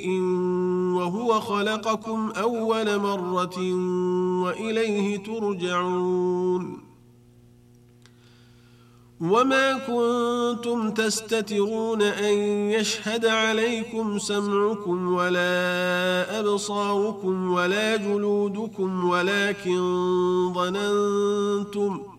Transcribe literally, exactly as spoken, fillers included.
وهو خلقكم أول مرة وإليه ترجعون وما كنتم تستترون أن يشهد عليكم سمعكم ولا أبصاركم ولا جلودكم ولكن ظننتم